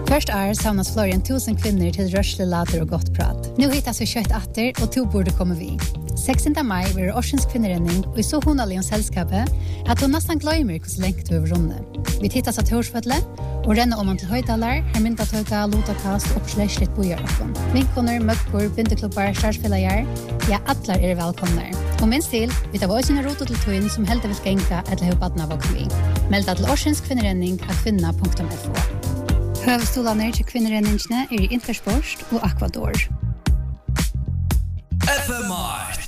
Först är samlas fler än 1000 kvinnor till rörsle later och gott prat. Nu hittas vi kött atter och to borde komma vi. 16 maj blir Årsens kvinnerenning och i så honalig om sällskapet att hon nästan glömmer hur länge vi över runde. Vi tittas att Torsfödle och renner om man till höjdalar, här myntat höjda, lotakast och släschligt bojaröfon. Vinkoner, möckor, vinterklubbar, skärsfällajar, ja, alla är välkomna. Och minst till, vi tar våra sina rotor till tøyen som helt vill gänka eller huvudbadna vakna vi. Melda till Årsens kvinnerenning av kvinna.fo. Høvstolarna til kvinnerenningsne i Intersport og Aquador. FMR